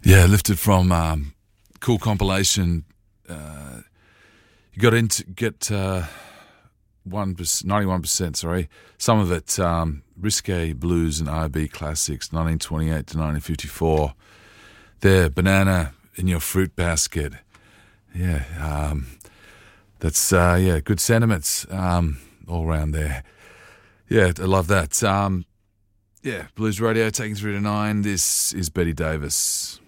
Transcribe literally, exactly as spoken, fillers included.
Yeah, lifted from um, cool compilation. Uh, you got into get uh, one ninety-one percent. Sorry, some of it um, risque blues and R and B classics, nineteen twenty-eight to nineteen fifty-four. There, banana in your fruit basket. Yeah, um, that's uh, yeah, good sentiments um, all around there. Yeah, I love that. Um, yeah, Blues Radio taking through to nine. This is Betty Davis.